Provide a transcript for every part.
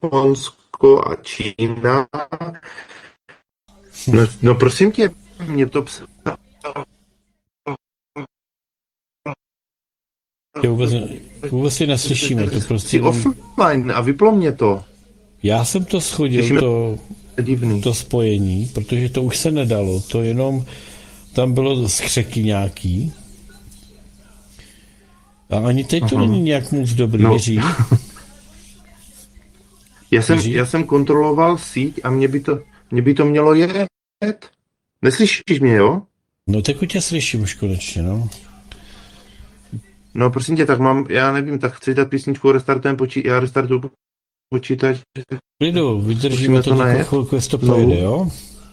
Japonsko a Čína. No prosím tě, mě to psal. Vůbec si neslyšíme, to prostě Jsi offline a vyplo mě to. Já jsem to schodil, to spojení, protože to už se nedalo, to jenom tam bylo skřeky nějaký. A ani teď to není nějak moc dobrý, Jiří. Já jsem kontroloval síť a mě by to mělo jet. Neslyšíš mě, jo? No tak tě slyším už konečně, no. No prosím tě, tak já nevím, tak chci dát písničku, já restartuju počítač. Klidu, vydržíme to takovou chvilku, jestli to projde, jo?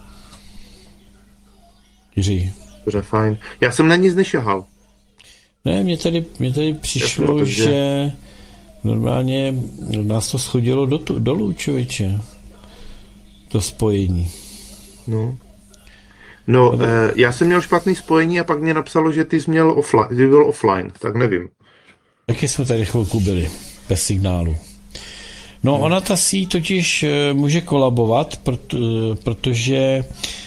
Jiří. Dobře, fajn. Já jsem na nic nešahal. Ne, mně tady přišlo, že normálně nás to schodilo dolů, člověče. To spojení. No, já jsem měl špatný spojení a pak mě napsalo, že ty jsi byl offline, tak nevím. Taky jsme tady chvilku byli, bez signálu. No, ona ta síť totiž může kolabovat, protože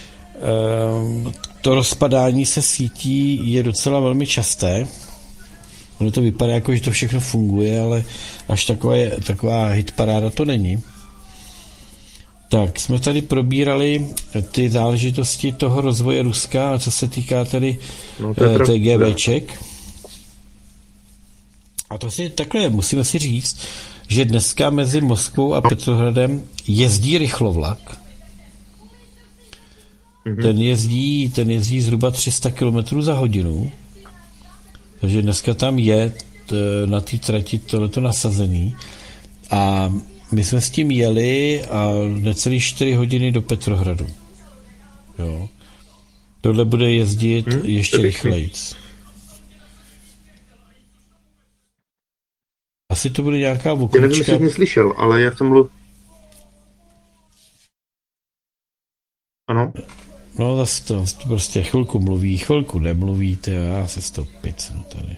to rozpadání se sítí je docela velmi časté. Ono to vypadá jako, že to všechno funguje, ale až taková hitparáda to není. Tak, jsme tady probírali ty záležitosti toho rozvoje Ruska, a co se týká tady TGVček. A to si takhle musíme si říct, že dneska mezi Moskvou a Petrohradem jezdí rychlovlak. Ten jezdí zhruba 300 km za hodinu. Takže dneska tam je na té trati tohleto nasazený. A my jsme s tím jeli a necelý 4 hodiny do Petrohradu. Jo. Tohle bude jezdit ještě rychlejc. Asi to bude nějaká oklička. Já nevím, jestli jsi mě slyšel, ale já jsem mluvil. Ano. No zase to prostě chvilku mluví, chvilku nemluví, já se stopit tady.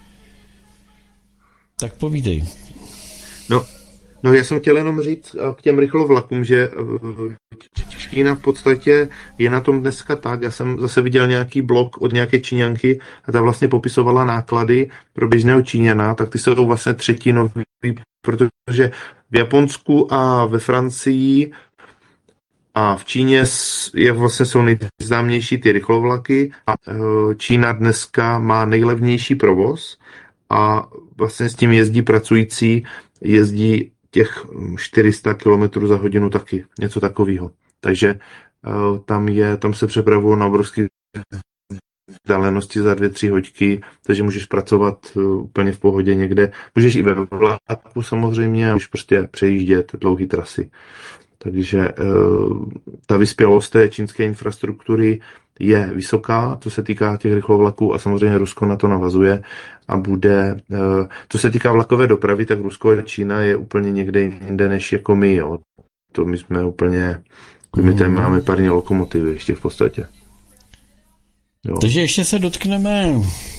Tak povídej. No já jsem chtěl jenom říct k těm rychlovlakům, že Čína v podstatě je na tom dneska tak, já jsem zase viděl nějaký blog od nějaké Číňanky a ta vlastně popisovala náklady pro běžného Číňana, tak ty jsou vlastně třetinový, protože v Japonsku a ve Francii a v Číně jsou nejznámější ty rychlovlaky a Čína dneska má nejlevnější provoz a vlastně s tím jezdí těch 400 km za hodinu taky, něco takového. Takže tam se přepravují na obrovské vzdálenosti za 2-3 hoďky, takže můžeš pracovat úplně v pohodě někde. Můžeš i ve vlaku samozřejmě, a můžeš prostě přejíždět dlouhé trasy. Takže ta vyspělost té čínské infrastruktury je vysoká, co se týká těch rychlovlaků a samozřejmě Rusko na to navazuje a bude, co se týká vlakové dopravy, tak Rusko a Čína je úplně někde jinde než jako my, jo. To my jsme úplně, my tady máme parní lokomotivy ještě v podstatě. Jo. Takže ještě se dotkneme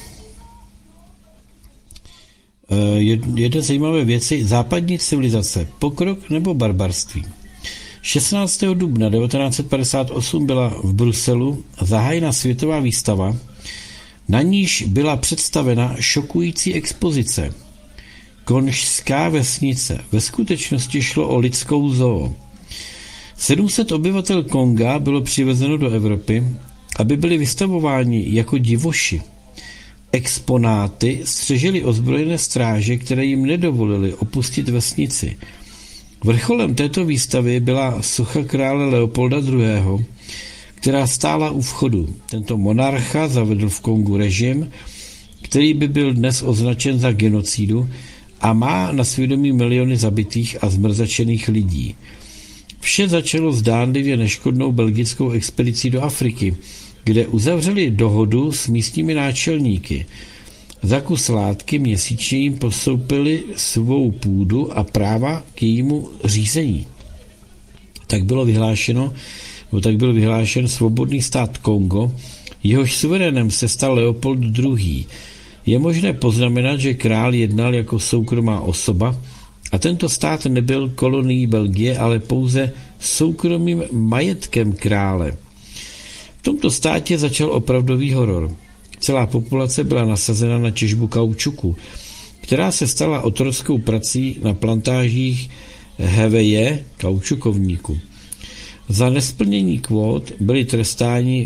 jedné zajímavé věci, západní civilizace, pokrok nebo barbarství. 16. dubna 1958 byla v Bruselu zahájena světová výstava, na níž byla představena šokující expozice. Konžská vesnice. Ve skutečnosti šlo o lidskou zoo. 700 obyvatel Konga bylo přivezeno do Evropy, aby byli vystavováni jako divoši. Exponáty střežily ozbrojené stráže, které jim nedovolily opustit vesnici. Vrcholem této výstavy byla socha krále Leopolda II., která stála u vchodu. Tento monarcha zavedl v Kongu režim, který by byl dnes označen za genocidu a má na svědomí miliony zabitých a zmrzačených lidí. Vše začalo zdánlivě neškodnou belgickou expedicí do Afriky, kde uzavřeli dohodu s místními náčelníky. Za kus látky měsíčně jim postoupili svou půdu a práva k jejímu řízení. Tak byl vyhlášen svobodný stát Kongo, jehož suverénem se stal Leopold II. Je možné poznamenat, že král jednal jako soukromá osoba A tento stát nebyl kolonií Belgie, ale pouze soukromým majetkem krále. V tomto státě začal opravdový horor. Celá populace byla nasazena na těžbu kaučuku, která se stala otrockou prací na plantážích heveje, kaučukovníku. Za nesplnění kvót byli trestáni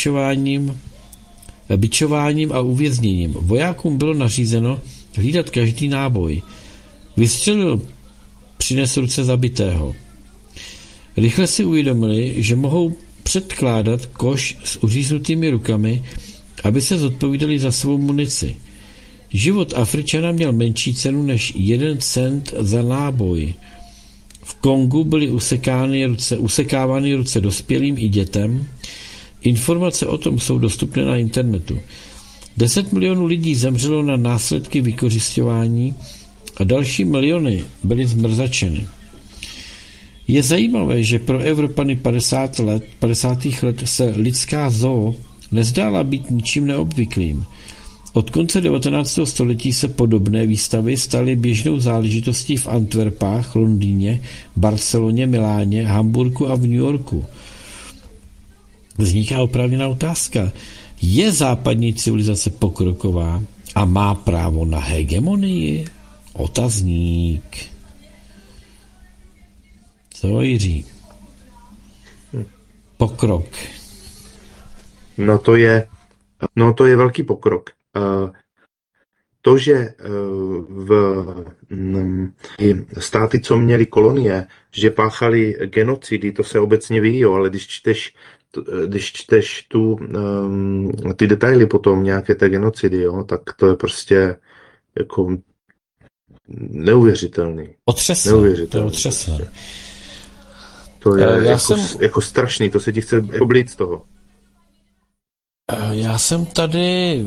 bičováním a uvězněním. Vojákům bylo nařízeno hlídat každý náboj. Vystřelil, přines ruce zabitého. Rychle si uvědomili, že mohou předkládat koš s uříznutými rukami, aby se zodpovídali za svou munici. Život Afričana měl menší cenu než 1 cent za náboj. V Kongu byly usekávány ruce dospělým i dětem. Informace o tom jsou dostupné na internetu. 10 milionů lidí zemřelo na následky vykořisťování a další miliony byly zmrzačeny. Je zajímavé, že pro Evropany 50. let se lidská zoo nezdála být ničím neobvyklým. Od konce 19. století se podobné výstavy staly běžnou záležitostí v Antwerpách, Londýně, Barceloně, Miláně, Hamburku a v New Yorku. Vzniká oprávněná otázka. Je západní civilizace pokroková a má právo na hegemonii? Otazník. Co, Jiří? Pokrok. No to je velký pokrok. To, že i státy, co měly kolonie, že páchali genocidy, to se obecně ví, jo, ale když čteš ty detaily potom nějaké té genocidy, jo, tak to je prostě jako neuvěřitelný. Otřesné. Prostě. To je jako strašný, to se ti chce oblít z toho. Já jsem tady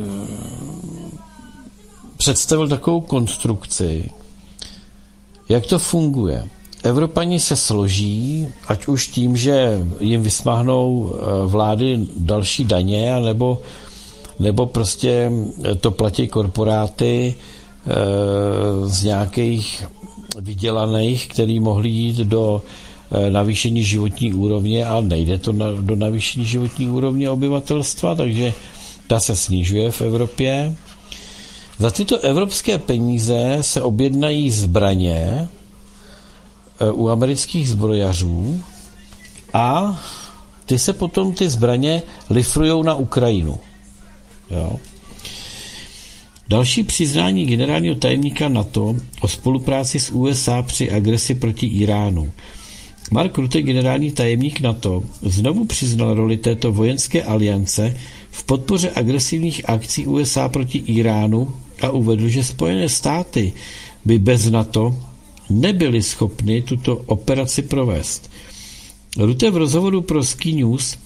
představil takovou konstrukci, jak to funguje. Evropani se složí, ať už tím, že jim vysmáhnou vlády další daně, nebo prostě to platí korporáty z nějakých vydělaných, který mohli jít do navýšení životní úrovně, ale nejde to do navýšení životní úrovně obyvatelstva, takže ta se snižuje v Evropě. Za tyto evropské peníze se objednají zbraně u amerických zbrojařů a ty zbraně lifrujou na Ukrajinu. Jo. Další přiznání generálního tajemníka NATO o spolupráci s USA při agresi proti Iránu. Mark Rutte, generální tajemník NATO, znovu přiznal roli této vojenské aliance v podpoře agresivních akcí USA proti Iránu a uvedl, že Spojené státy by bez NATO nebyly schopny tuto operaci provést. Rutte v rozhovoru pro Sky News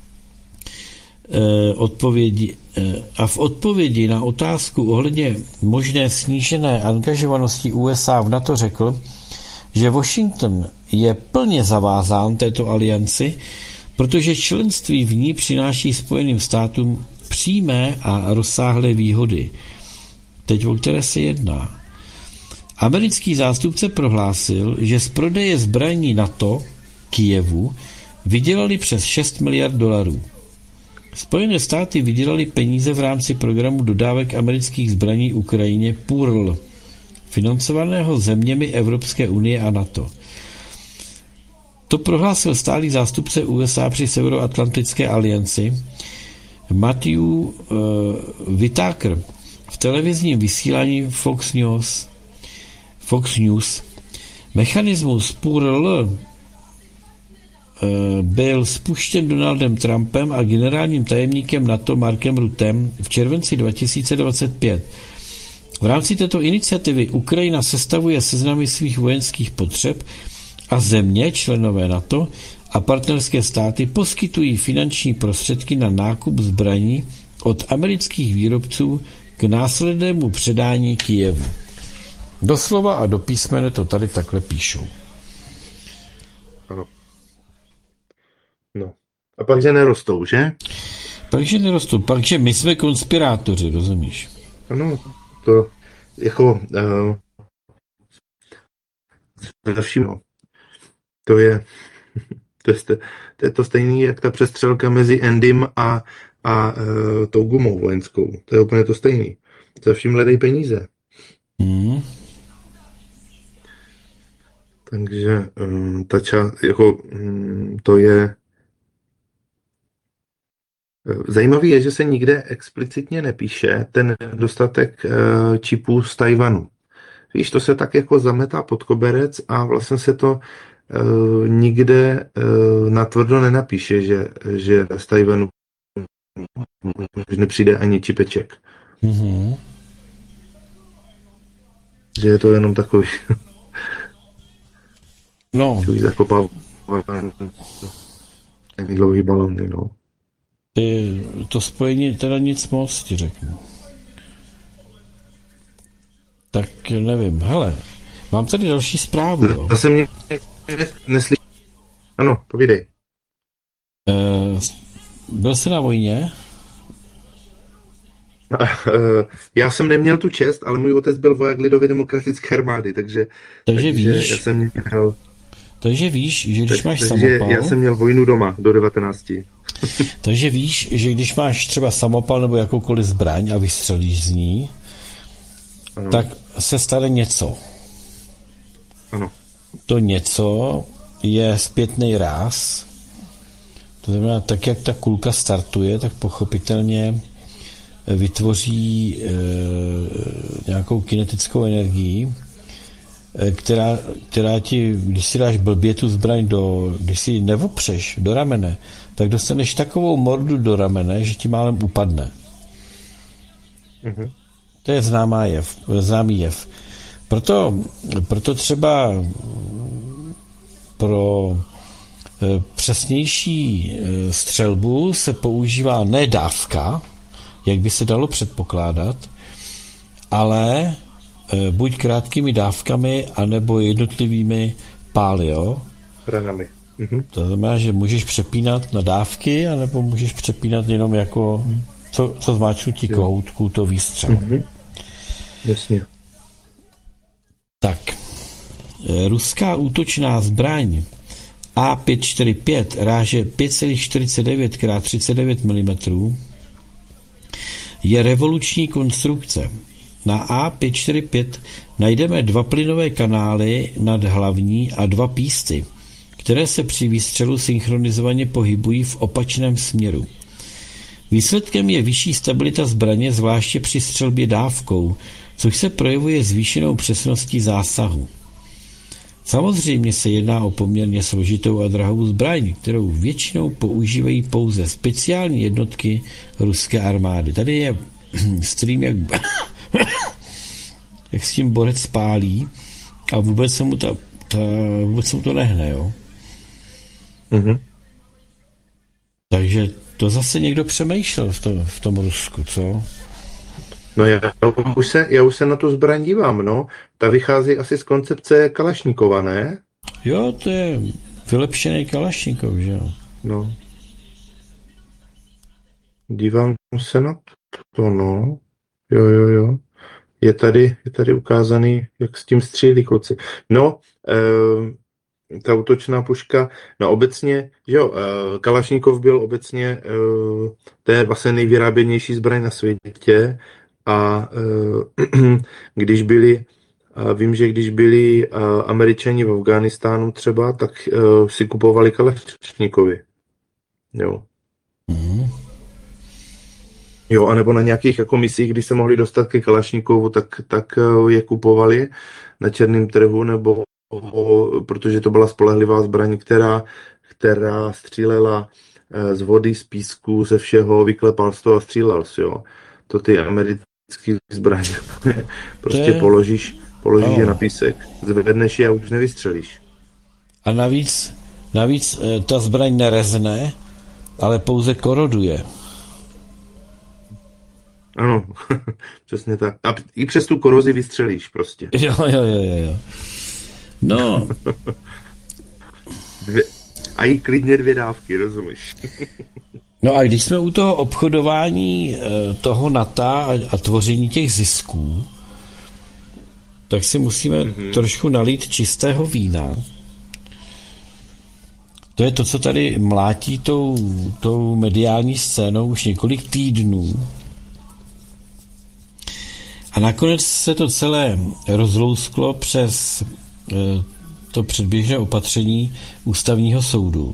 v odpovědi na otázku ohledně možné snížené angažovanosti USA v NATO řekl, že Washington je plně zavázán této alianci, protože členství v ní přináší Spojeným státům přímé a rozsáhlé výhody. Teď o které se jedná. Americký zástupce prohlásil, že z prodeje zbraní NATO Kyjevu vydělali přes 6 miliard dolarů. Spojené státy vydělali peníze v rámci programu dodávek amerických zbraní Ukrajině PURL, financovaného zeměmi Evropské unie a NATO. To prohlásil stálý zástupce USA při Severoatlantické alianci Matthew Whitaker v televizním vysílání Fox News. Mechanismus PURL byl spuštěn Donaldem Trumpem a generálním tajemníkem NATO Markem Ruttem v červenci 2025. V rámci této iniciativy Ukrajina sestavuje seznamy svých vojenských potřeb a země, členové NATO a partnerské státy poskytují finanční prostředky na nákup zbraní od amerických výrobců k následnému předání Kyjevu. Doslova a do písmene to tady takhle píšou. Ano. No. A pak, že nerostou, že? Pakže my jsme konspirátoři, rozumíš? Ano, to jako ze vším. No. To je, to je to stejné, jak ta přestřelka mezi Endym a tou gumou vojenskou. To je úplně to stejný. Za vším hledají peníze. Hmm. Takže ta část, jako to je zajímavé je, že se nikde explicitně nepíše ten nedostatek čipů z Tajvanu. Víš, to se tak jako zametá pod koberec a vlastně se to nikde natvrdo nenapíše, že z Tajvanu nepřijde ani čipeček. Mm-hmm. Že je to jenom takový No, zakopal dlouhý balony, no. To spojení teda nic moc ti řeknu. Tak nevím, hele, mám tady další zprávu. Jo. Zase mě neslyší. Ano, povídej. Byl jsi na vojně? Já jsem neměl tu čest, ale můj otec byl voják Lidově demokratické armády, takže víš, já jsem měl... Takže víš, že když máš takže samopal... já jsem měl vojnu doma do 19. Takže víš, že když máš třeba samopal nebo jakoukoliv zbraň a vystřelíš z ní, ano, tak se stane něco. Ano. To něco je zpětný ráz. To znamená, tak jak ta kulka startuje, tak pochopitelně vytvoří nějakou kinetickou energii, která ti, když si dáš blbě tu zbraň když si ji nevopřeš do ramene, tak dostaneš takovou mordu do ramene, že ti málem upadne. Mhm. To je známý jev. Proto třeba pro přesnější střelbu se používá ne dávka, jak by se dalo předpokládat, ale buď krátkými dávkami, anebo jednotlivými pály, jo? Ranami. Mhm. To znamená, že můžeš přepínat na dávky, anebo můžeš přepínat jenom jako co zmáčknutí kohoutku, to výstřel. Mhm. Jasně. Tak, ruská útočná zbraň A545 ráže 5,49 x 39 mm je revoluční konstrukce. Na A545 najdeme 2 plynové kanály nad hlavní a 2 písty, které se při výstřelu synchronizovaně pohybují v opačném směru. Výsledkem je vyšší stabilita zbraně, zvláště při střelbě dávkou, což se projevuje zvýšenou přesností zásahu. Samozřejmě se jedná o poměrně složitou a drahou zbraň, kterou většinou používají pouze speciální jednotky ruské armády. Tady je stream, jak s tím borec spálí a vůbec se mu to nehne, jo. Mhm. Takže to zase někdo přemýšlel v tom Rusku, co? No já už se na tu zbraň dívám, no. Ta vychází asi z koncepce Kalašníkova, ne? Jo, to je vylepšený Kalašníkov, že jo? No. Dívám se na to, no. Jo. Je tady ukázaný, jak s tím střílí kluci. No, ta útočná puška, no obecně, jo, Kalašníkov byl obecně, to je vlastně nejvyráběnější zbraň na světě a vím, že když byli Američani v Afghánistánu třeba, tak si kupovali Kalašníkovi. Jo. Mhm. Jo, anebo na nějakých jako misích, kdy se mohli dostat ke Kalašníkovu, tak je kupovali na černém trhu, nebo protože to byla spolehlivá zbraň, která střílela z vody, z písku, ze všeho, vyklepal z toho a střílel si, jo. To ty americké zbraně prostě položíš je na písek, zvedneš je a už nevystřelíš. A navíc ta zbraň nerezne, ale pouze koroduje. Ano, přesně tak. A i přes tu korozi vystřelíš prostě. Jo. No. A i klidně 2 dávky, rozumíš? No a když jsme u toho obchodování toho NATO a tvoření těch zisků, tak si musíme trošku nalít čistého vína. To je to, co tady mlátí tou mediální scénou už několik týdnů. A nakonec se to celé rozlousklo přes to předběžné opatření ústavního soudu,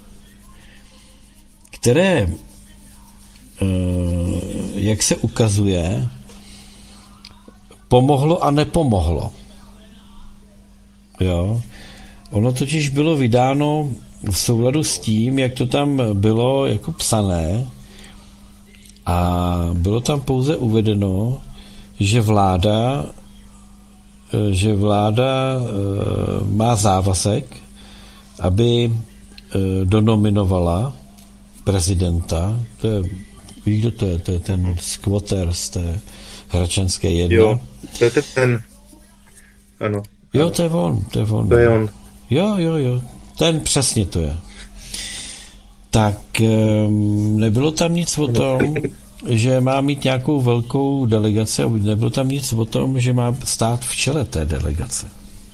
které, jak se ukazuje, pomohlo a nepomohlo. Jo? Ono totiž bylo vydáno v souladu s tím, jak to tam bylo jako psané, a bylo tam pouze uvedeno, že vláda má závazek, aby donominovala prezidenta. Víš, kdo to je? To je ten squatter z té Hračanské 1. Jo, to je ten. Ano. Jo, to je on. To je on. Jo. Ten přesně to je. Tak nebylo tam nic o tom, že má mít nějakou velkou delegaci, nebylo tam nic o tom, že má stát v čele té delegace.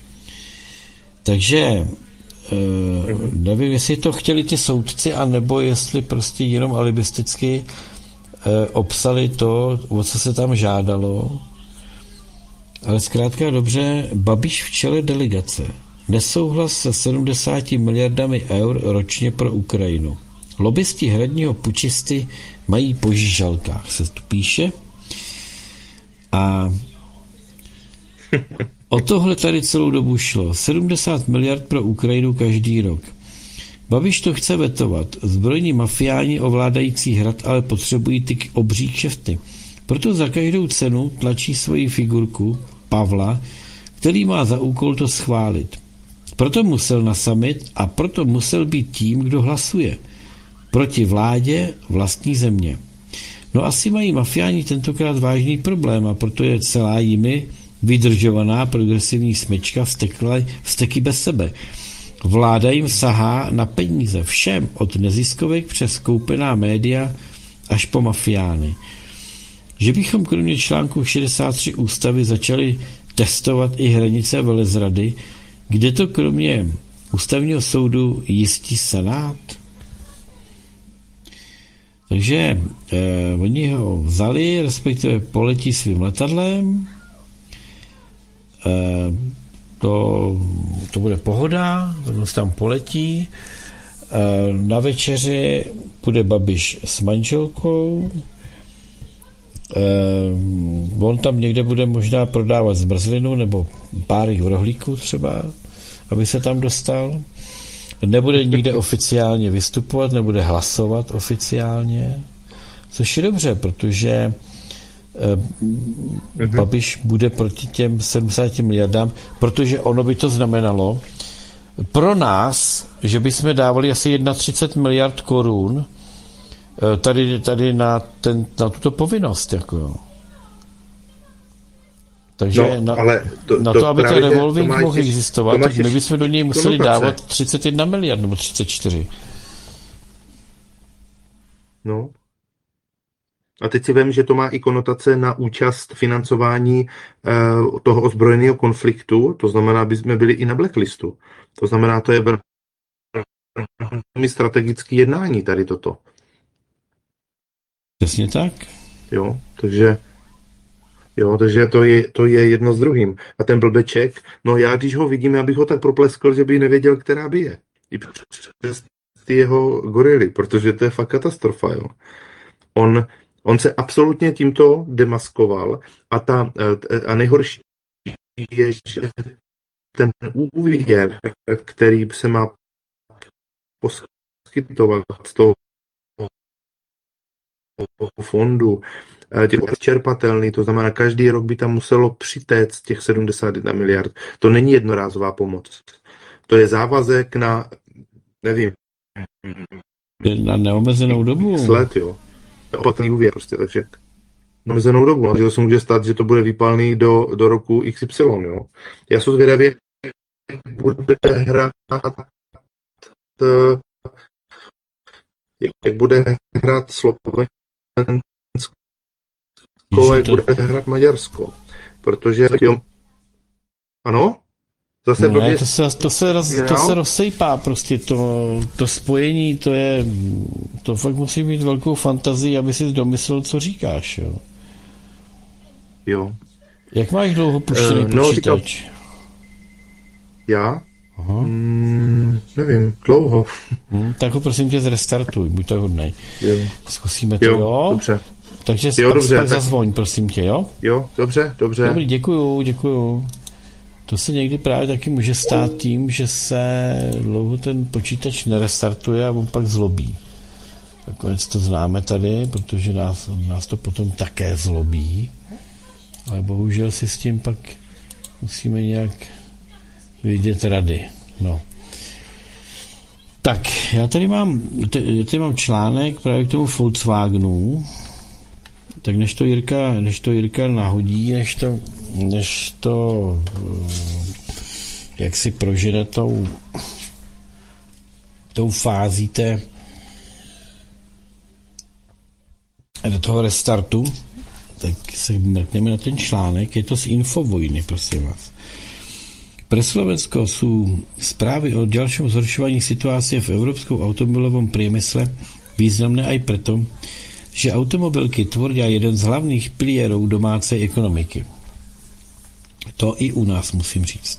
Takže nevím, jestli to chtěli ty soudci, anebo jestli prostě jenom alibisticky obsali to, o co se tam žádalo. Ale zkrátka dobře, Babiš v čele delegace. Nesouhlas se 70 miliardami eur ročně pro Ukrajinu. Lobbysti hradního pučisty mají po žížalkách, se tu píše. A o tohle tady celou dobu šlo. 70 miliard pro Ukrajinu každý rok. Babiš to chce vetovat. Zbrojní mafiáni ovládající hrad ale potřebují ty obří kšefty. Proto za každou cenu tlačí svoji figurku Pavla, který má za úkol to schválit. Proto musel na summit a proto musel být tím, kdo hlasuje. Proti vládě vlastní země. No asi mají mafiáni tentokrát vážný problém a proto je celá jimi vydržovaná progresivní smečka vzteky bez sebe. Vláda jim sahá na peníze všem, od neziskovek přes koupená média až po mafiány. Že bychom kromě článku 63 ústavy začali testovat i hranice velezrady, kde to kromě ústavního soudu jistí senát? Takže oni ho vzali, respektive poletí svým letadlem. To bude pohoda, on tam poletí. Na večeři bude Babiš s manželkou. On tam někde bude možná prodávat zmrzlinu nebo pár rohlíků třeba, aby se tam dostal. Nebude nikde oficiálně vystupovat, nebude hlasovat oficiálně, což je dobře, protože Babiš bude proti těm 70 miliardám, protože ono by to znamenalo pro nás, že bychom dávali asi 31 miliard korun tady na tuto povinnost. Jako jo. Takže no, na to, aby ten revolving mohl existovat, tak my bychom do něj museli dávat 31 miliard nebo 34. No. A teď si vím, že to má i konotace na účast financování toho ozbrojeného konfliktu, to znamená, aby jsme byli i na blacklistu. To znamená, to je velmi strategické jednání tady toto. Přesně tak. Jo, takže to je jedno s druhým. A ten blbeček, no já když ho vidím, já bych ho tak propleskl, že by nevěděl, která by je. I přes ty jeho gorily, protože to je fakt katastrofa, jo. On se absolutně tímto demaskoval a nejhorší je, že ten úvěr, který se má poskytovat z toho fondu, těch čerpatelný, to znamená, každý rok by tam muselo přitéct těch 71 miliard. To není jednorázová pomoc. To je závazek na, nevím, na neomezenou dobu. Let, jo. Opatný úvěr prostě, takže neomezenou dobu. Takže to se může stát, že to bude vypálný do roku XY, jo. Já jsem zvědavý, jak bude hrát Slovensko, jak bude hrát Maďarsko. Protože Ano? Zase Ne, blbě to se rozsejpá prostě, to spojení, to fakt musí mít velkou fantazii, aby si domyslel, co říkáš, jo. Jo. Jak máš dlouho puštěný No, počítač? Já? Aha. Nevím, dlouho. Tak ho prosím tě zrestartuj, buď tak hodnej. Jo. Zkusíme to, Jo, jo? dobře. Takže Jo, dobře, pak tak- zazvoň, prosím tě, jo? Jo, dobře. Dobrý, děkuju. To se někdy právě taky může stát tím, že se dlouho ten počítač nerestartuje a on pak zlobí. Nakonec to známe tady, protože nás to potom také zlobí. Ale bohužel si s tím pak musíme nějak vidět rady. No. Tak, já tady mám článek právě k tomu Volkswagenu. Tak než to Jirka nahodí, než to jak si prožene tou fází do toho restartu, tak se mrkneme na ten článek, je to z Infovojny, prosím vás. Pre Slovensko sú správy o ďalšom zhoršovaní situácie v európskom automobilovom priemysle významné aj preto, že automobilky tvoria jeden z hlavných pilierov domácej ekonomiky. To i u nás musím říct.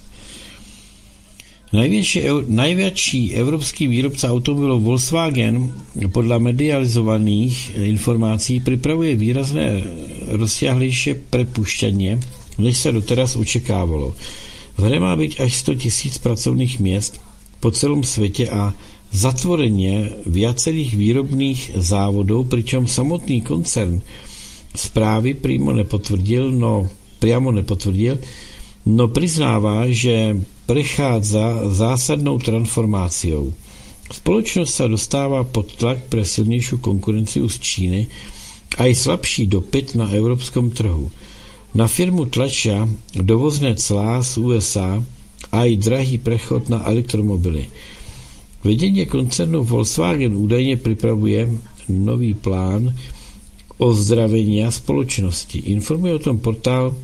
Najväčší európsky výrobca automobilov Volkswagen podľa medializovaných informácií pripravuje výrazné rozsiahlejšie prepušťanie, než sa doteraz očekávalo. V hre má byť až 100 000 pracovných miest po celom svete a zatvorenie viacerých výrobných závodov, pričom samotný koncern správy priamo nepotvrdil, no priznáva, že prechádza zásadnou transformáciou. Spoločnosť sa dostáva pod tlak pre silnejšiu konkurenciu z Číny a aj slabší dopyt na európskom trhu. Na firmu tlačia dovozné clá z USA a aj drahý prechod na elektromobily. Vedenie koncernu Volkswagen údajne pripravuje nový plán ozdravenia spoločnosti. Informuje o tom portál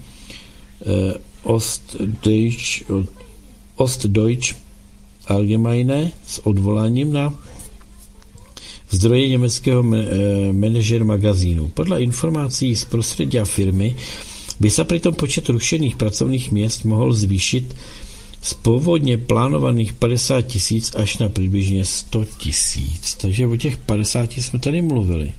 Ostdeutsch Allgemeine s odvolaním na zdroje nemeckého manažer magazínu. Podľa informácií z prostredia firmy by sa pritom počet rušených pracovných miest mohol zvýšiť z pôvodne plánovaných 50 000 až na približne 100 000. Takže o těch 50 jsme tady mluvili.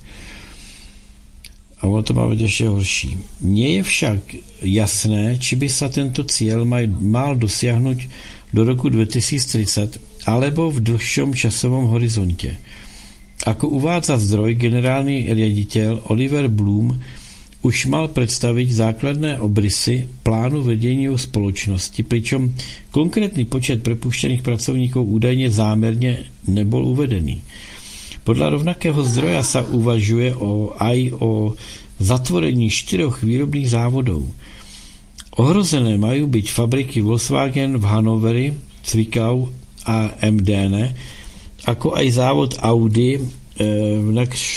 A ono to má být ještě horší. Nie je však jasné, či by sa tento cieľ mal dosiahnuť do roku 2030 alebo v dlhšom časovom horizonte. Ako uvádza zdroj, generálny riaditeľ Oliver Bloom už mal predstaviť základné obrysy plánu vedenia spoločnosti, pričom konkrétny počet prepuštěných pracovníkov údajne zámerne nebol uvedený. Podľa rovnakého zdroja sa uvažuje aj o zatvorení 4 výrobných závodov. Ohrozené majú byť fabriky Volkswagen v Hanoveri, Zwickau a Emdene, ako aj závod Audi v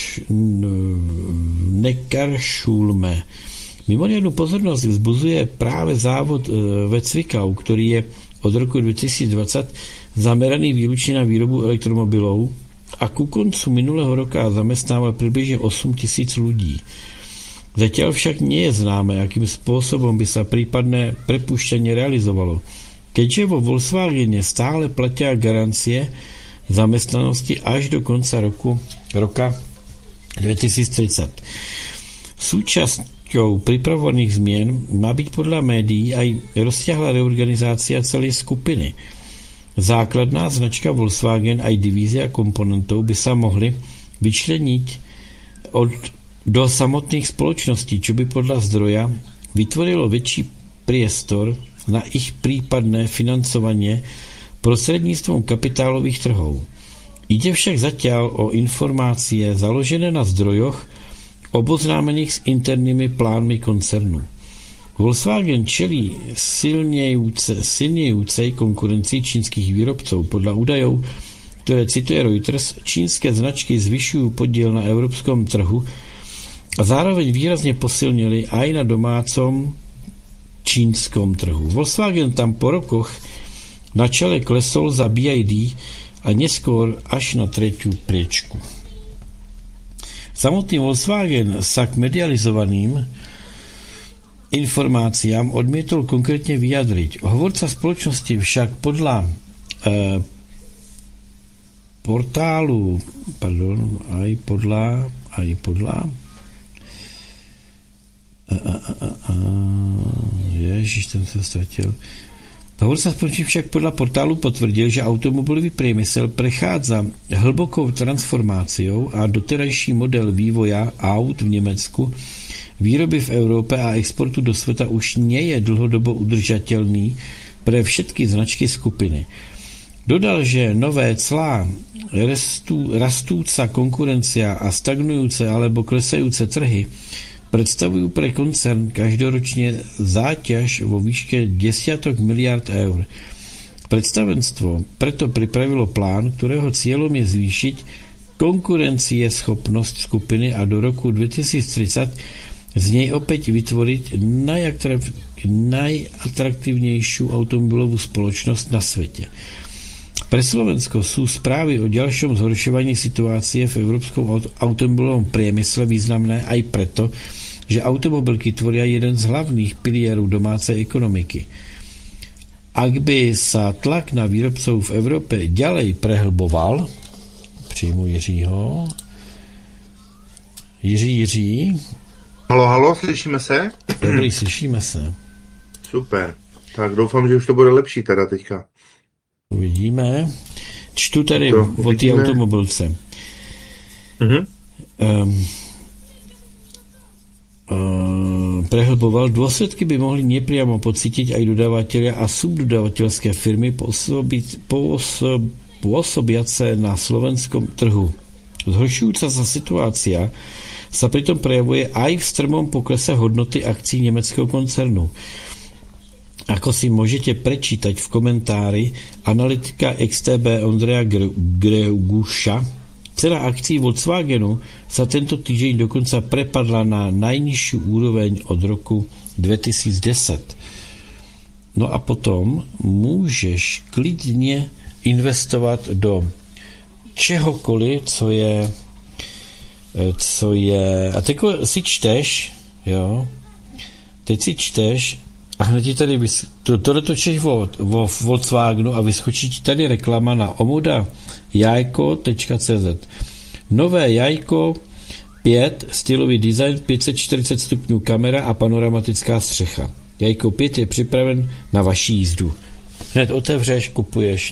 Neckarsulme. Mimoriadnu pozornosť vzbuzuje práve závod ve Zwickau, ktorý je od roku 2020 zameraný výlučne na výrobu elektromobilov a ku koncu minulého roka zamestnával približne 8 000 ľudí. Zatiaľ však nie je známe, akým spôsobom by sa prípadné prepušťanie realizovalo. Keďže vo Volkswagene stále platia garancie zamestnanosti až do konca roka 2030. Súčasťou pripravovaných zmien má byť podľa médií aj rozsiahla reorganizácia celej skupiny. Základná značka Volkswagen aj divízia komponentov by sa mohli vyčleniť do samotných spoločností, čo by podľa zdroja vytvorilo väčší priestor na ich prípadné financovanie prostredníctvom kapitálových trhov. Ide však zatiaľ o informácie založené na zdrojoch oboznámených s internými plánmi koncernu. Volkswagen čelí silnejúcej konkurencii čínskych výrobcov. Podľa údajov, ktoré cituje Reuters, čínske značky zvyšujú podiel na európskom trhu a zároveň výrazne posilnili aj na domácom čínskom trhu. Volkswagen tam po rokoch na čele klesol za BYD a neskôr až na tretiu priečku. Samotný Volkswagen sa k medializovaným informáciám odmietol konkrétne vyjadriť. Hovorca spoločnosti však podľa portálu, Ježiš, ten sa stratil. Hovorca spoločnosti však podľa portálu potvrdil, že automobilový priemysel prechádza hlbokou transformáciou a doterajší model vývoja aut v Nemecku, výroby v Európe a exportu do sveta už nie je dlhodobo udržateľný pre všetky značky skupiny. Dodal, že nové clá, rastúca konkurencia a stagnujúce alebo klesajúce trhy predstavujú pre koncern každoročne záťaž vo výške desiatok miliard eur. Predstavenstvo preto pripravilo plán, ktorého cieľom je zvýšiť konkurencieschopnosť skupiny a do roku 2030 z nej opäť vytvoriť najatraktívnejšiu automobilovú spoločnosť na svete. Pre Slovensko sú správy o ďalšom zhoršovaní situácie v európskom automobilovom priemysle významné aj preto, že automobilky tvoria jeden z hlavných pilierov domácej ekonomiky. Ak by sa tlak na výrobcov v Európe ďalej prehlboval, přijmu Jiřího. Jiří. Halo, slyšíme se? Dobrý, slyšíme se. Super. Tak doufám, že už to bude lepší teda teďka. Uvidíme. Čtu tady o té automobilce. Prehlboval, dôsledky by mohli nepriamo pocítiť aj dodavatelia a subdodavateľské firmy pôsobiace na slovenskom trhu. Zhoršujúca sa situácia sa pritom prejavuje aj v strmom poklese hodnoty akcií nemeckého koncernu. Ako si môžete prečítať v komentári analytika XTB Ondreja Greguša, cena akcií Volkswagenu sa tento týždeň dokonca prepadla na najnižšiu úroveň od roku 2010. No a potom môžeš klidne investovať do čehokoliv, co je a teď si čteš, jo, teď si čteš a hned ti tady to točíš o Volkswagenu a vyskočí ti tady reklama na omudajajko.cz. Nové Jajko 5, stylový design, 540 stupňů kamera a panoramatická střecha. Jajko 5 je připraven na vaši jízdu. Hned otevřeš, kupuješ.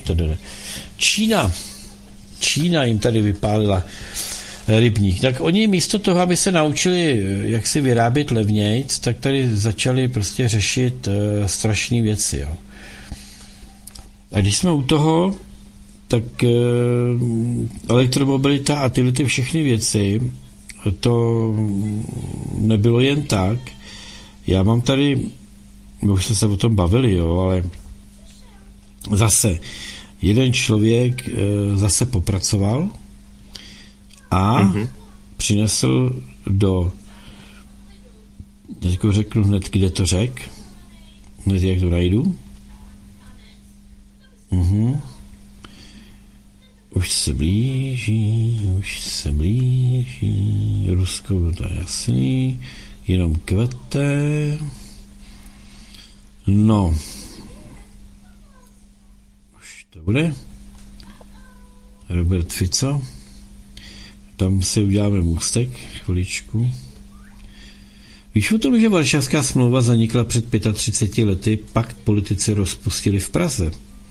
Čína jim tady vypálila rybník. Tak oni místo toho, aby se naučili, jak si vyrábět levnějc, tak tady začali prostě řešit strašné věci. Jo. A když jsme u toho, tak elektromobilita a tyhle ty všechny věci, to nebylo jen tak. Já mám tady, my už jsme se o tom bavili, jo, ale zase jeden člověk zase popracoval a přinesl do, teď řeknu hned, kde to řek, hned jak to najdu. Už se blíží, Rusko, to je jasný, jenom kvete. No, už to bude. Robert Fico. Tam si uděláme můstek, chviličku. Víš o tom, že Varšavská smlouva zanikla před 35 lety, pakt politici rozpustili v Praze.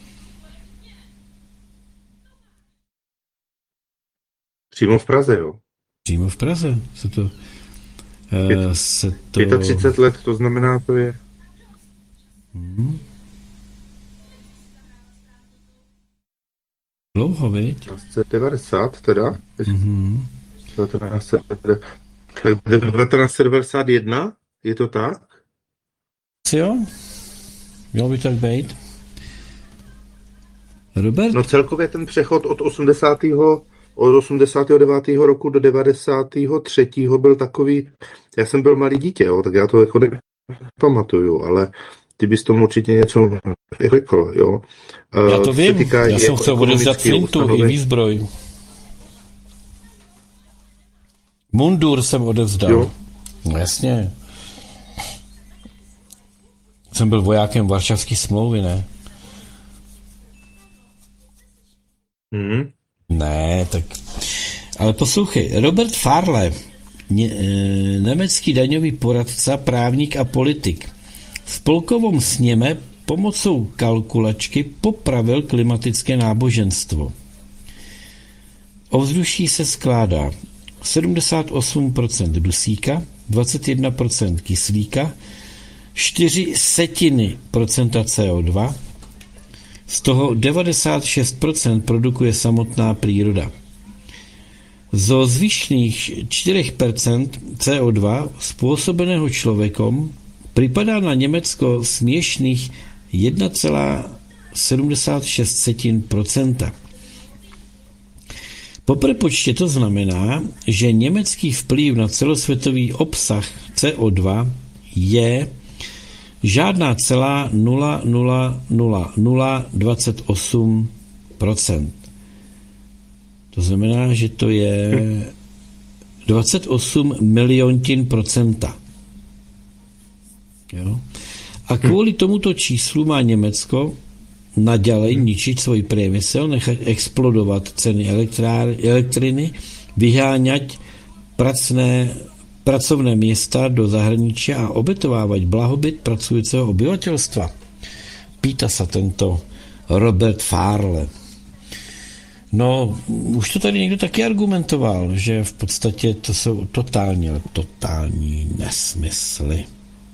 Přímo v Praze, jo? Přímo v Praze. 35 let, to znamená, to je... Dlouho, viď? 1990 teda. 1991, je to tak? Jo? Mělo by tak být. Robert? No celkově ten přechod od 89. roku do 93. byl takový, já jsem byl malý dítě, jo, tak já to jako pamatuju, ale ty bys tomu určitě něco řekl, jo. Já to Co se vím, týká já i jsem chtěl odevzdat ekonomického flintu i ustanovení. výzbroj. Mundur jsem odevzdal. Jo. No jasně. Jsem byl vojákem Varšavské smlouvy, ne? Ne, tak... Ale poslouchej, Robert Farle, německý daňový poradca, právník a politik, v spolkovom sněme pomocou kalkulačky popravil klimatické náboženstvo. Ovzduší se skládá 78% dusíka, 21% kyslíka, 0,04% CO2, z toho 96% produkuje samotná příroda. Zo zvyšných 4% CO2 způsobeného člověkom připadá na Německo směšných 1,76%. Po prepočtě to znamená, že německý vplyv na celosvětový obsah CO2 je žádná celá 0,00028%. To znamená, že to je 28 miliontin procenta. Jo? A kvůli tomuto číslu má Německo naďalej ničiť svůj priemysel, nechat explodovat ceny elektriny, vyháňať pracovné města do zahraničí a obetovávat blahobyt pracujícího obyvatelstva. Pýta se tento Robert Farle. No, už to tady někdo taky argumentoval, že v podstatě to jsou totální nesmysly.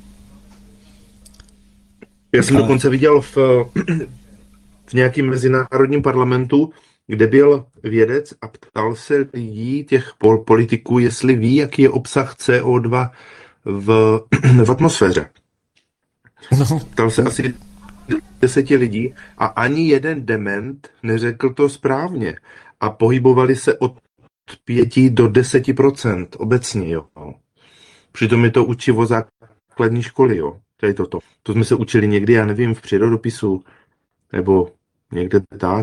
Já jsem dokonce viděl v nějakém mezinárodním parlamentu, kde byl vědec a ptal se lidí, těch politiků, jestli ví, jaký je obsah CO2 v atmosféře. No. Ptal se asi 10 lidí a ani jeden dement neřekl to správně. A pohybovali se od 5 do 10% obecně, jo. Přitom je to učivo základní školy, jo. Tady toto. To jsme se učili někdy, já nevím, v přírodopisu, nebo někde tak.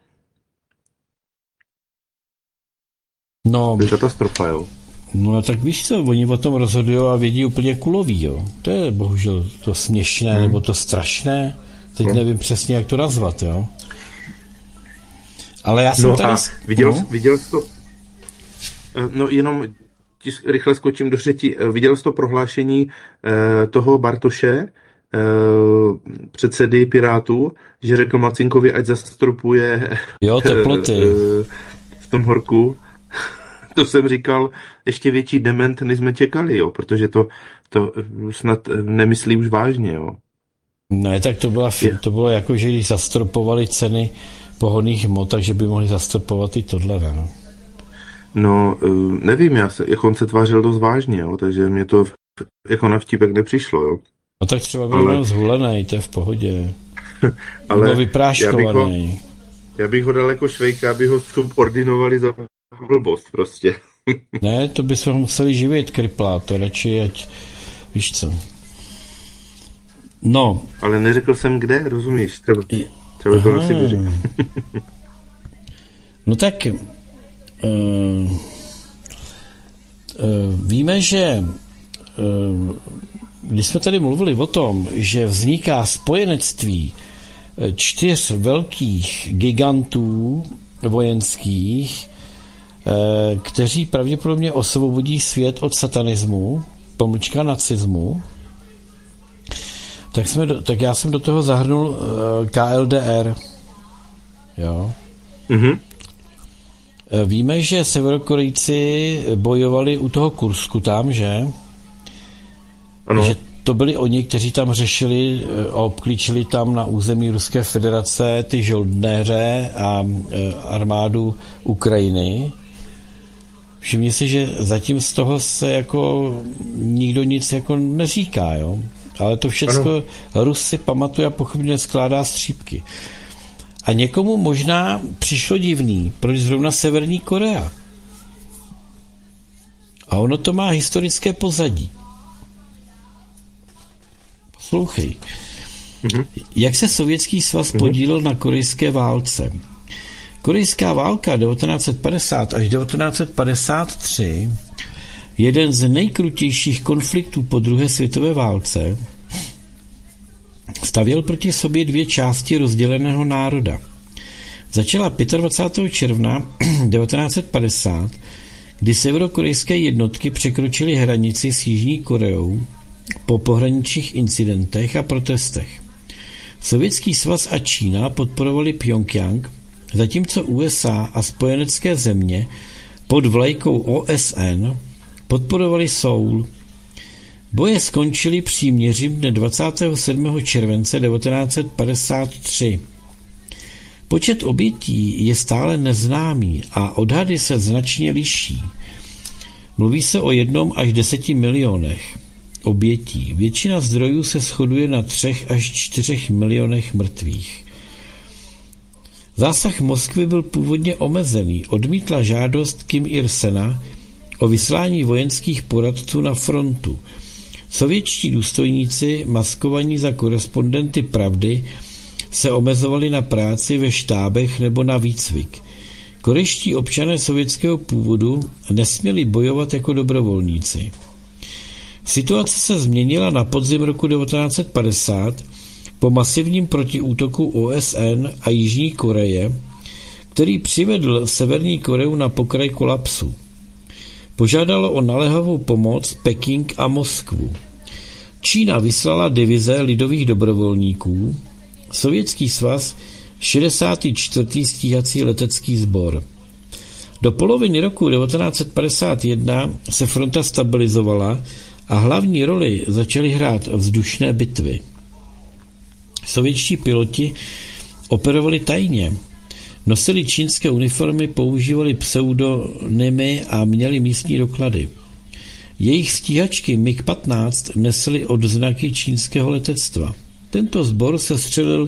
No, To je katastrofa, jo. no tak víš co, oni o tom rozhodují a vědí úplně kulový, jo. To je bohužel to směšné, nebo to strašné. Teď nevím přesně, jak to nazvat, jo. Ale já jsem No tady... a viděl jsi to, no jenom rychle skočím do řeči, viděl jsi to prohlášení toho Bartoše, předsedy Pirátů, že řekl Macinkovi, ať zastropuje Jo, teploty. v tom horku. To jsem říkal, ještě větší dement, než jsme čekali, jo, protože to snad nemyslí už vážně, jo. Ne, tak to bylo jako, že když zastropovali ceny pohonných hmot, takže by mohli zastropovat i tohle, ne? No, nevím, jak on se tvářil dost vážně, jo, takže mě to jako na vtípek nepřišlo, jo. No tak třeba byl zhulený, to je v pohodě. Ale nebo vypráškovaný. Já bych ho dal jako Švejka, aby ho subordinovali za blbost prostě. Ne, to by se ho museli živit, kriplá, to radši, ať víš co. No. Ale neřekl jsem kde, rozumíš? Třeba to asi neřekl. No tak víme, že když jsme tady mluvili o tom, že vzniká spojenectví 4 velkých gigantů vojenských, kteří pravděpodobně osvobodí svět od satanismu, pomlčka nacismu, tak já jsem do toho zahrnul KLDR. Jo. Mhm. Víme, že Severokorejci bojovali u toho Kursku tam, že? Ano. Že to byli oni, kteří tam řešili a obklíčili tam na území Ruské federace ty žoldnéře a armádu Ukrajiny. Všimni si, že zatím z toho se jako nikdo nic jako neříká, jo? Ale to všechno Rus si pamatuje a pochopně skládá střípky. A někomu možná přišlo divný, proč zrovna Severní Korea. A ono to má historické pozadí. Poslouchej. Jak se Sovětský svaz podílel na korejské válce? Korejská válka 1950 až 1953, jeden z nejkrutějších konfliktů po druhé světové válce, stavěl proti sobě dvě části rozděleného národa. Začala 25. června 1950, kdy severokorejské jednotky překročily hranici s Jižní Koreou po pohraničních incidentech a protestech. Sovětský svaz a Čína podporovali Pchjongjang, zatímco USA a spojenecké země pod vlajkou OSN podporovali Soul. Boje skončily příměřím dne 27. července 1953. Počet obětí je stále neznámý a odhady se značně liší. Mluví se o 1 až 10 milionech obětí. Většina zdrojů se shoduje na 3 až 4 milionech mrtvých. Zásah Moskvy byl původně omezený. Odmítla žádost Kim Il-sena o vyslání vojenských poradců na frontu. Sovětští důstojníci, maskovaní za korespondenty Pravdy, se omezovali na práci ve štábech nebo na výcvik. Korejští občané sovětského původu nesměli bojovat jako dobrovolníci. Situace se změnila na podzim roku 1950 po masivním protiútoku OSN a Jižní Koreje, který přivedl Severní Koreu na pokraj kolapsu. Požádalo o naléhavou pomoc Peking a Moskvu. Čína vyslala divize lidových dobrovolníků, Sovětský svaz 64. stíhací letecký sbor. Do poloviny roku 1951 se fronta stabilizovala a hlavní roli začaly hrát vzdušné bitvy. Sovětští piloti operovali tajně, nosili čínské uniformy, používali pseudonymy a měli místní doklady. Jejich stíhačky MiG-15 nesly odznaky čínského letectva. Tento sbor sestřelil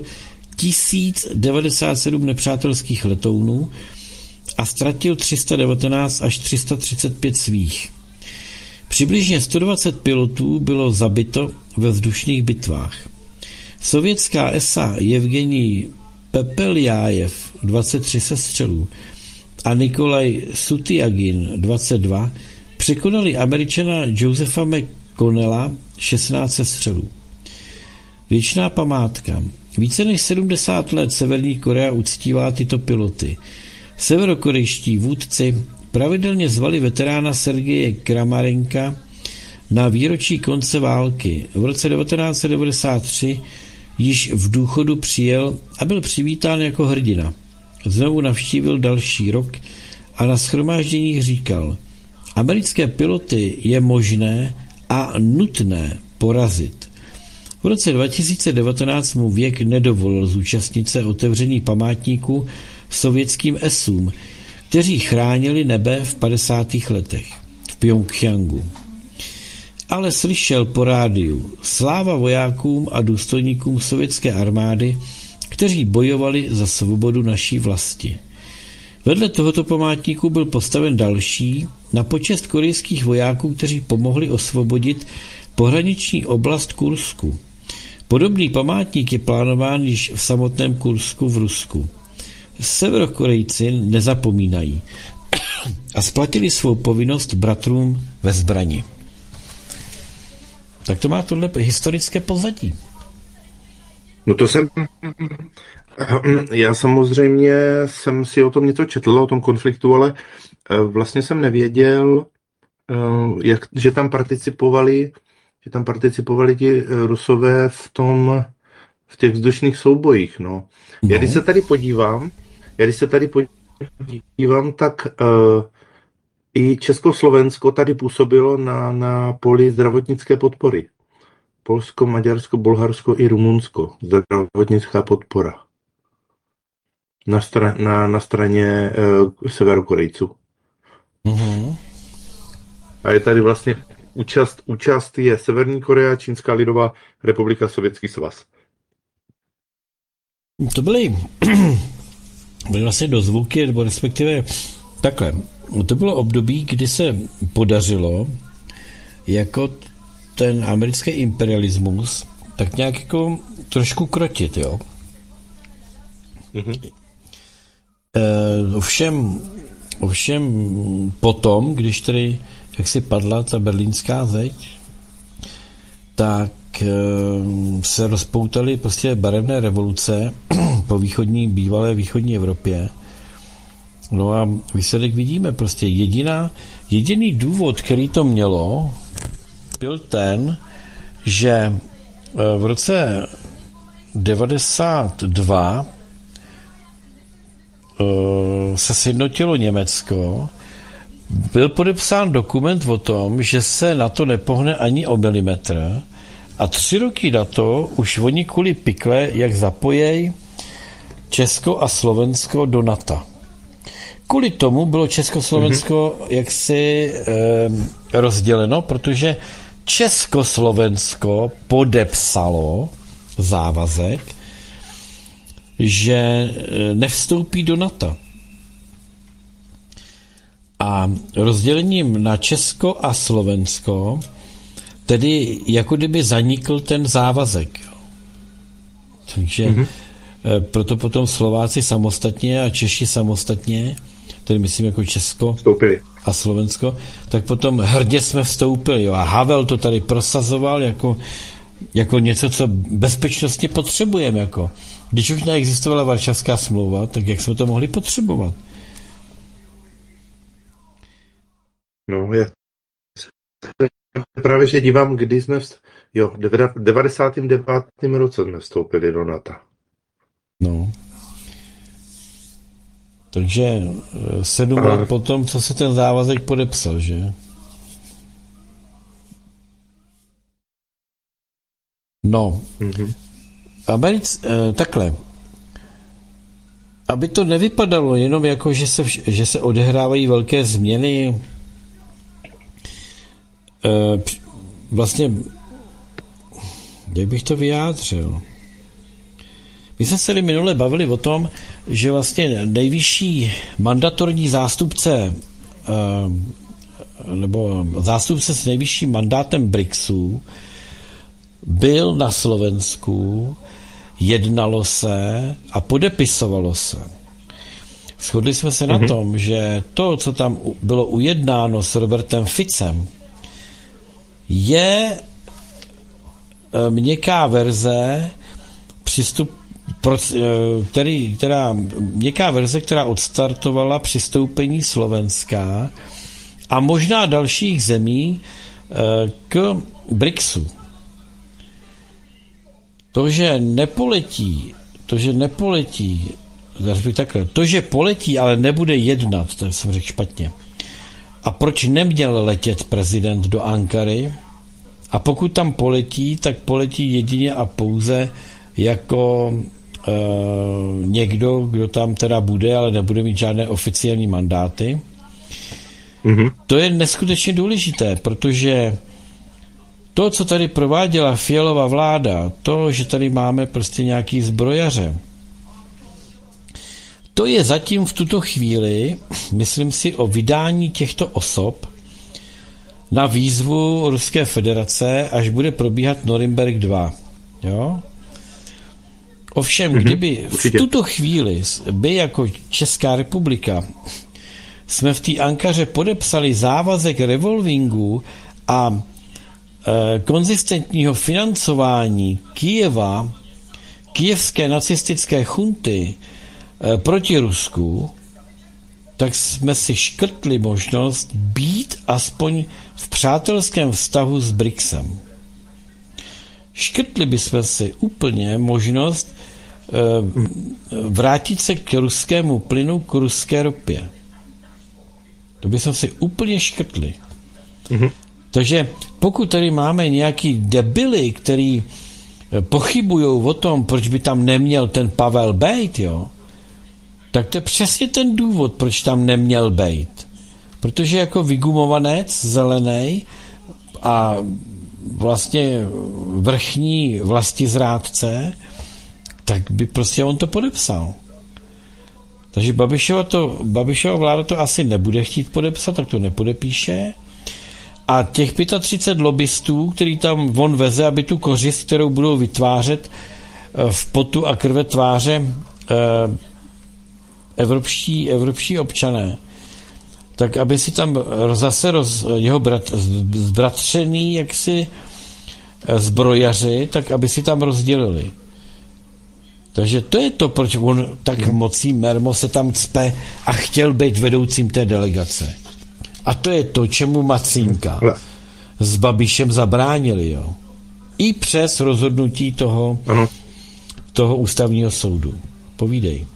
1097 nepřátelských letounů a ztratil 319 až 335 svých. Přibližně 120 pilotů bylo zabito ve vzdušných bitvách. Sovětská ESA Evgenij Pepeljajev 23 sestřelů a Nikolaj Sutyagin 22 překonali Američana Josepha McConnella 16 sestřelů. Věčná památka. Více než 70 let Severní Korea uctívá tyto piloty. Severokorejští vůdci pravidelně zvali veterána Sergeje Kramarenka na výročí konce války. V roce 1993 již v důchodu přijel a byl přivítán jako hrdina. Znovu navštívil další rok a na shromážděních říkal: americké piloty je možné a nutné porazit. V roce 2019 mu věk nedovolil zúčastnit se otevření památníku sovětským esům, kteří chránili nebe v 50. letech v Pchjongjangu. Ale slyšel po rádiu: sláva vojákům a důstojníkům sovětské armády, kteří bojovali za svobodu naší vlasti. Vedle tohoto památníku byl postaven další na počest korejských vojáků, kteří pomohli osvobodit pohraniční oblast Kursku. Podobný památník je plánován již v samotném Kursku v Rusku. Severokorejci nezapomínají a splatili svou povinnost bratrům ve zbrani. Tak to má tohle historické pozadí. No to já samozřejmě jsem si o tom něco četl, o tom konfliktu, ale vlastně jsem nevěděl, že tam participovali ti Rusové v těch vzdušných soubojích, no. Já když se tady podívám, tak i Československo tady působilo na poli zdravotnické podpory. Polsko, Maďarsko, Bulharsko i Rumunsko. Zdravotnická podpora. Na straně Severokorejců. Mm-hmm. A je tady vlastně účast je Severní Korea, Čínská lidová republika, Sovětský svaz. To byly vlastně dozvuky, nebo respektive takhle. To bylo období, kdy se podařilo jako ten americký imperialismus tak nějak jako trošku krotit, jo. Ovšem potom, když tedy jak si padla ta berlínská zeď, tak se rozpoutaly prostě barevné revoluce po bývalé východní Evropě. No a výsledek vidíme, prostě jediný důvod, který to mělo, byl ten, že v roce 92 se sjednotilo Německo, byl podepsán dokument o tom, že se na to nepohne ani o milimetr a 3 roky na to už oni kvůli pikle, jak zapojejí Česko a Slovensko do NATO. Kvůli tomu bylo Československo jaksi rozděleno, protože Československo podepsalo závazek, že nevstoupí do NATO. A rozdělením na Česko a Slovensko tedy jako kdyby zanikl ten závazek. Takže proto potom Slováci samostatně a Češi samostatně, tedy myslím jako Česko vstoupili a Slovensko, tak potom hrdě jsme vstoupili. Jo. A Havel to tady prosazoval jako něco, co bezpečnostně potřebujeme. Jako. Když už neexistovala Varšavská smlouva, tak jak jsme to mohli potřebovat? No, já právě, že dívám, kdy jsme v 99. roce jsme vstoupili do NATO. No. Takže 7 let potom, co se ten závazek podepsal, že? No. Takhle. Aby to nevypadalo jenom jako, že se odehrávají velké změny, vlastně, jak bych to vyjádřil? My jsme se minule bavili o tom, že vlastně nejvyšší mandatorní zástupce nebo zástupce s nejvyšším mandátem BRICSu byl na Slovensku, jednalo se a podepisovalo se. Shodli jsme se na tom, že to, co tam bylo ujednáno s Robertem Ficem, je měkká verze měkká verze, která odstartovala přistoupení Slovenska a možná dalších zemí k BRICSu. To, že poletí, ale nebude jednat, to jsem řekl špatně. A proč neměl letět prezident do Ankary? A pokud tam poletí, tak poletí jedině a pouze jako někdo, kdo tam teda bude, ale nebude mít žádné oficiální mandáty. To je neskutečně důležité, protože to, co tady prováděla Fialova vláda, to, že tady máme prostě nějaký zbrojaře, to je zatím v tuto chvíli, myslím si, o vydání těchto osob na výzvu Ruské federace, až bude probíhat Norimberg 2. Jo? Ovšem, kdyby v tuto chvíli by jako Česká republika jsme v té Ankaře podepsali závazek revolvingu a konzistentního financování Kyjeva, kyjevské nacistické chunty proti Rusku, tak jsme si škrtli možnost být aspoň v přátelském vztahu s BRICSem. Škrtli bychom si úplně možnost vrátit se k ruskému plynu, k ruské ropě. To bychom si úplně škrtli. Takže pokud tady máme nějaký debily, který pochybují o tom, proč by tam neměl ten Pavel bejt, jo, tak to je přesně ten důvod, proč tam neměl bejt. Protože jako vygumovanec zelený a vlastně vrchní vlastizrádce, tak by prostě on to podepsal. Takže Babišova vláda to asi nebude chtít podepsat, tak to nepodepíše. A těch 35 lobbystů, který tam on veze, aby tu kořist, kterou budou vytvářet v potu a krve tváře evropští občané, tak aby si tam zase jeho zbratřený jaksi zbrojaři, tak aby si tam rozdělili. Takže to je to, proč on tak mocí mermo se tam cpe a chtěl být vedoucím té delegace. A to je to, čemu Macínka s Babišem zabránili, jo. I přes rozhodnutí toho ústavního soudu. Povídej.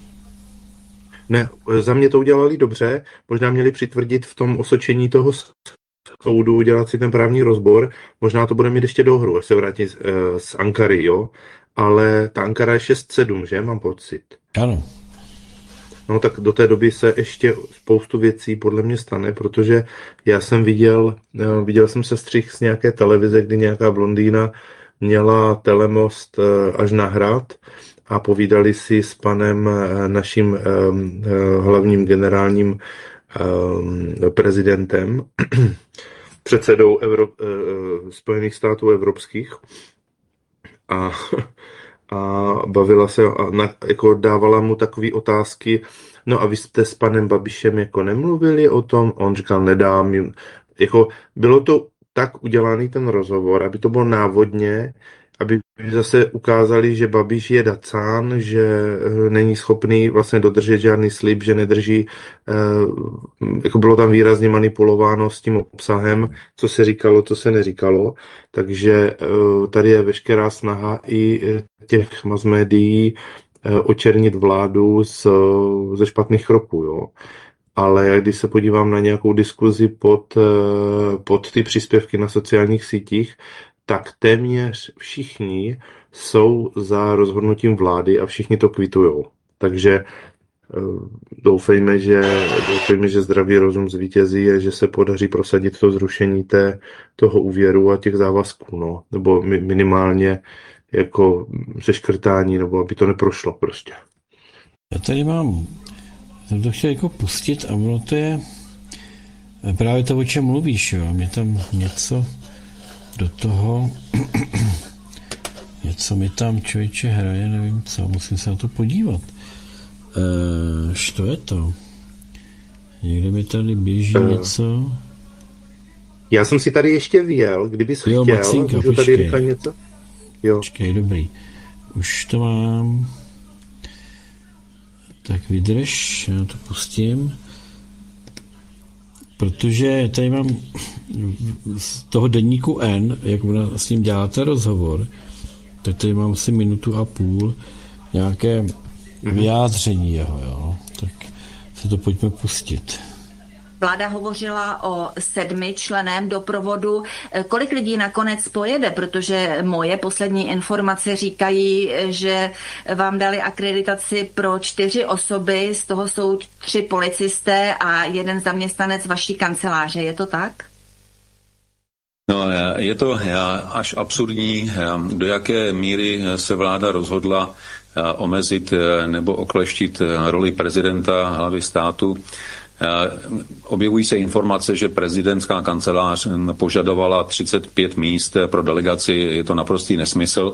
Ne, za mě to udělali dobře, možná měli přitvrdit v tom osočení toho soudu, udělat si ten právní rozbor, možná to bude mít ještě do hru, až se vrátí z Ankary, jo, ale ta Ankara je 6-7, že, mám pocit. Ano. No tak do té doby se ještě spoustu věcí podle mě stane, protože já jsem viděl jsem se střih z nějaké televize, kdy nějaká blondýna měla telemost až na hrad a povídali si s panem naším hlavním generálním prezidentem, předsedou Spojených států evropských a bavila se, jako dávala mu takové otázky, no a vy jste s panem Babišem jako nemluvili o tom, on říkal, nedám, jako bylo to tak udělaný ten rozhovor, aby to bylo návodně, aby zase ukázali, že Babiš je dacán, že není schopný vlastně dodržet žádný slib, že nedrží, jako bylo tam výrazně manipulováno s tím obsahem, co se říkalo, co se neříkalo, takže tady je veškerá snaha i těch mass médií očernit vládu ze špatných kroků, jo. Ale když se podívám na nějakou diskuzi pod ty příspěvky na sociálních sítích, tak téměř všichni jsou za rozhodnutím vlády a všichni to kvitujou. Takže doufejme, že zdravý rozum zvítězí a že se podaří prosadit to zrušení toho úvěru a těch závazků, no. Nebo minimálně jako seškrtání, nebo aby to neprošlo prostě. Já tady jsem to chtěl jako pustit a ono to je právě to, o čem mluvíš, jo. Mě tam něco do toho, něco mi tam člověče hraje, nevím co, musím se na to podívat. Co je to? Někde mi tady běží něco. Já jsem si tady ještě vyjel, kdybys chtěl, Macinka, můžu tady říkat něco? Jo. Počkej, dobrý. Už to mám. Tak vydrž, já to pustím. Protože tady mám z toho deníku N, jak ona s ním děláte rozhovor, tak tady mám asi 1,5 minuty nějaké vyjádření jeho, jo. Tak se to pojďme pustit. Vláda hovořila o 7členném doprovodu. Kolik lidí nakonec pojede? Protože moje poslední informace říkají, že vám dali akreditaci pro 4 osoby, z toho jsou 3 policisté a 1 zaměstnanec vaší kanceláře. Je to tak? No, je to až absurdní, do jaké míry se vláda rozhodla omezit nebo okleštit roli prezidenta, hlavy státu. Objevují se informace, že prezidentská kancelář požadovala 35 míst pro delegaci, je to naprostý nesmysl.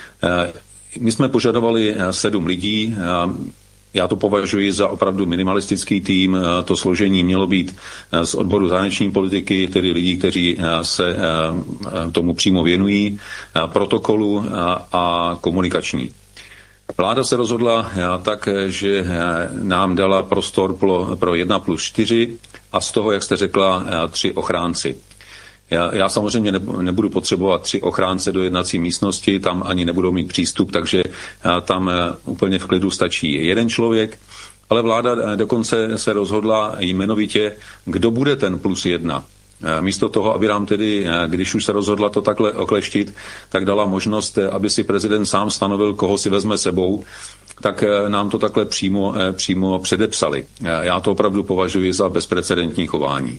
My jsme požadovali 7 lidí, já to považuji za opravdu minimalistický tým, to složení mělo být z odboru zahraniční politiky, tedy lidí, kteří se tomu přímo věnují, protokolu a komunikační. Vláda se rozhodla tak, že nám dala prostor pro 1+4 a z toho, jak jste řekla, 3 ochránci. Já samozřejmě nebudu potřebovat 3 ochránce do jednací místnosti, tam ani nebudou mít přístup, takže tam úplně v klidu stačí 1 člověk, ale vláda dokonce se rozhodla jmenovitě, kdo bude ten +1. Místo toho, aby nám tedy, když už se rozhodla to takhle okleštit, tak dala možnost, aby si prezident sám stanovil, koho si vezme sebou, tak nám to takhle přímo předepsali. Já to opravdu považuji za bezprecedentní chování.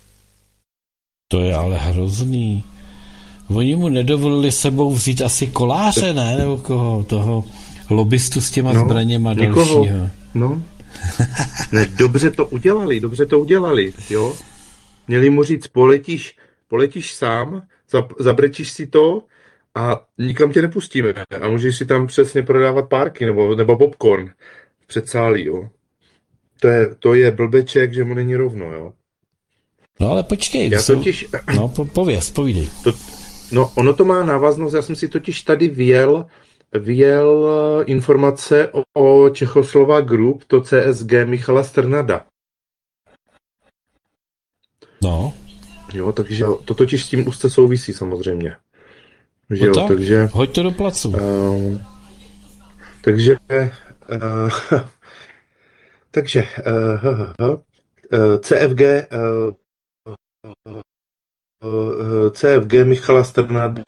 To je ale hrozný. Oni mu nedovolili sebou vzít asi Koláře, ne? Nebo koho? Toho lobbystu s těma zbraněma dalšího. No. Ne, dobře to udělali, jo. měli mu říct, poletíš sám, zabrečíš si to a nikam tě nepustíme. A můžeš si tam přesně prodávat párky nebo popcorn v předsálí, jo. To je blbeček, že mu není rovno, jo. No ale počkej. Já totiž... No, povídej. No, ono to má návaznost, já jsem si totiž tady vyjel informace o Čechoslovak Group, to CSG Michala Strnada. No. Jo, takže to totiž s tím úzce souvisí samozřejmě. Že No jo, takže... Hoď to do placu. Takže CFG Michala Strnada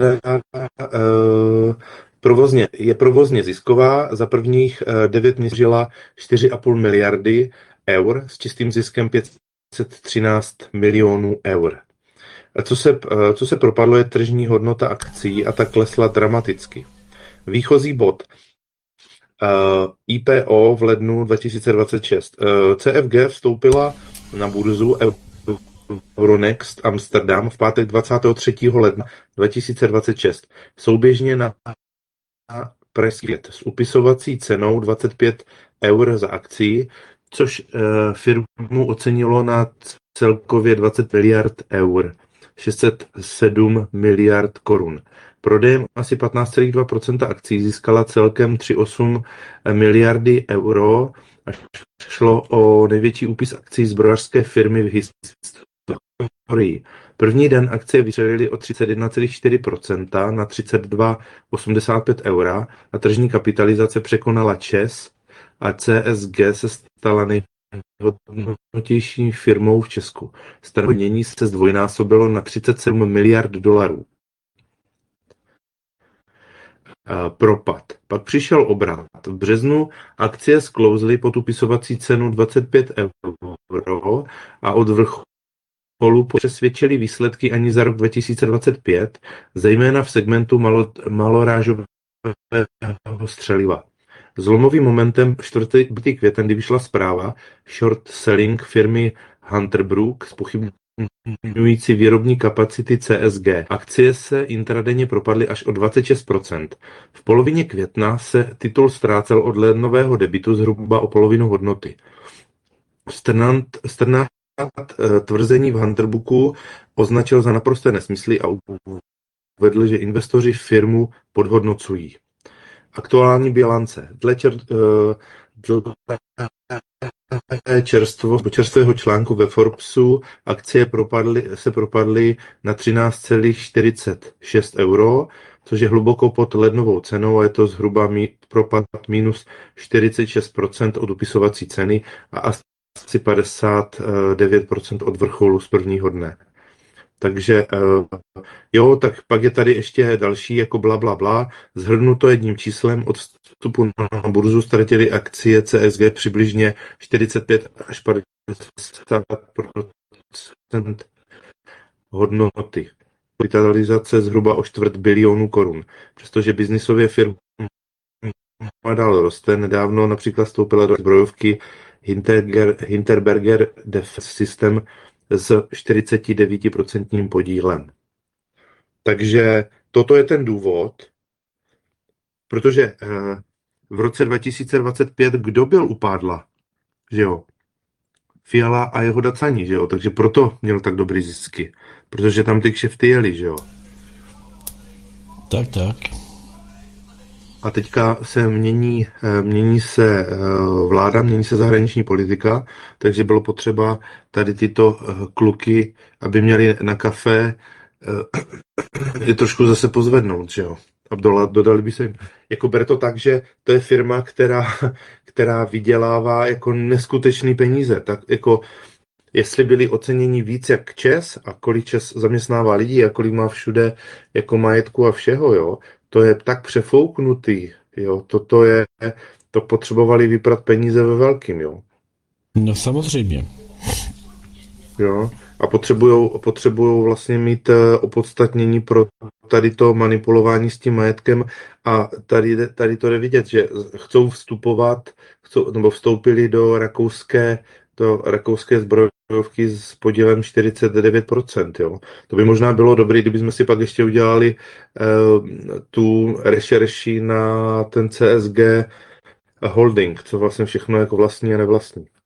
je provozně zisková. Za prvních 9 měsíců 4,5 miliardy eur s čistým ziskem 513 milionů eur. Co se propadlo, je tržní hodnota akcí a ta klesla dramaticky. Výchozí bod IPO v lednu 2026. CFG vstoupila na burzu Euronext Amsterdam v pátek 23. ledna 2026. Souběžně na Preskvět s upisovací cenou 25 eur za akci, což firmu ocenilo na celkově 20 miliard eur, 607 miliard korun. Prodejem asi 15,2% akcí získala celkem 3,8 miliardy euro a šlo o největší úpis akcí zbrojařské firmy v historii. První den akcie vystřelily o 31,4% na 32,85 eura a tržní kapitalizace překonala ČEZ a CSG se stala nejhodnotější firmou v Česku. Staromění se zdvojnásobilo na 37 miliard dolarů. Propad. Pak přišel obrat. V březnu akcie sklouzly pod upisovací cenu 25 euro a od vrcholu přesvědčily výsledky ani za rok 2025, zejména v segmentu malorážového střeliva. Zlomovým momentem 4. květen, kdy vyšla zpráva short selling firmy Hunter Brook zpochybňující výrobní kapacity CSG. Akcie se intradenně propadly až o 26%. V polovině května se titul ztrácel od lednového debitu zhruba o polovinu hodnoty. Strnad tvrzení v Hunterbooku označil za naprosté nesmysly a uvedl, že investoři firmu podhodnocují. Aktuální bilance. Dle čerstvého článku ve Forbesu akcie se propadly na 13,46 euro, což je hluboko pod lednovou cenou a je to zhruba propad minus 46% od upisovací ceny a asi 59% od vrcholu z prvního dne. Takže jo, tak pak je tady ještě další jako bla. Zhrnuto jedním číslem, od vstupu na burzu ztratili akcie CSG přibližně 45 až 50% hodnoty. Kapitalizace zhruba o 250 milionů korun. Přestože biznisově firma dál roste, nedávno například vstoupila do zbrojovky Hinterberger Defense System s 49% podílem. Takže toto je ten důvod, protože v roce 2025 kdo byl u pádla, že jo? Fiala a jeho dacani, že jo? Takže proto měl tak dobrý zisky, protože tam ty kšefty jeli, že jo? Tak. A teďka se mění se vláda, mění se zahraniční politika, takže bylo potřeba tady tyto kluky, aby měli na kafe, je trošku zase pozvednout, že jo. A dodali by se jim. Jako ber to tak, že to je firma, která vydělává jako neskutečný peníze. Tak jako jestli byli oceněni víc jak ČEZ a kolik ČEZ zaměstnává lidí a kolik má všude jako majetku a všeho, jo. To je tak přefouknutý, jo, to potřebovali vyprat peníze ve velkým, jo. No samozřejmě. Jo, a potřebujou vlastně mít opodstatnění pro tady to manipulování s tím majetkem a tady to jde vidět, že chcou vstupovat, nebo vstoupili do rakouské zbrojové akciovky s podílem 49%. Jo. To by možná bylo dobré, kdybychom si pak ještě udělali tu rešerši na ten CSG holding, co vlastně všechno jako vlastní a nevlastní.